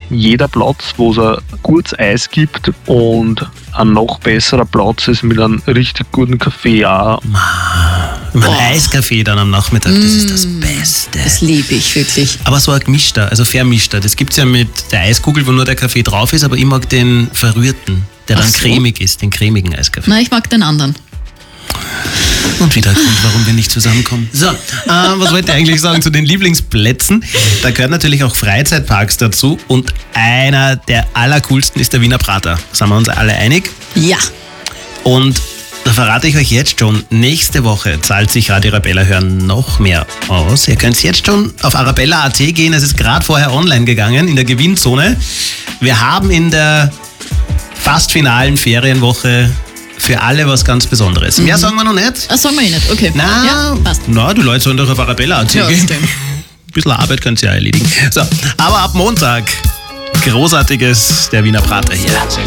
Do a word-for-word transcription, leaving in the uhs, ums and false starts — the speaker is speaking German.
jeder Platz, wo es ein gutes Eis gibt und ein noch besserer Platz ist mit einem richtig guten Kaffee auch. Ein Eiskaffee dann am Nachmittag, das ist das Beste. Das liebe ich wirklich. Aber so ein gemischter, also vermischter. Das gibt es ja mit der Eiskugel, wo nur der Kaffee drauf ist, aber ich mag den verrührten, der dann so. cremig ist, den cremigen Eiskaffee. Na, ich mag den anderen. Und wieder ein Grund, warum wir nicht zusammenkommen. So, äh, was wollte ich eigentlich sagen zu den Lieblingsplätzen? Da gehören natürlich auch Freizeitparks dazu und einer der allercoolsten ist der Wiener Prater. Sind wir uns alle einig? Ja. Und da verrate ich euch jetzt schon, nächste Woche zahlt sich Radio Arabella Hören noch mehr aus. Ihr könnt jetzt schon auf arabella punkt at gehen, es ist gerade vorher online gegangen, in der Gewinnzone. Wir haben in der fast finalen Ferienwoche für alle was ganz Besonderes. Mhm. Mehr sagen wir noch nicht. Das sagen wir eh nicht, okay. Na, ja, passt. Na, die Leute sollen doch auf arabella punkt at Ja, gehen. Ein bisschen Arbeit könnt ihr ja erledigen. So, aber ab Montag, Großartiges, der Wiener Prater hier.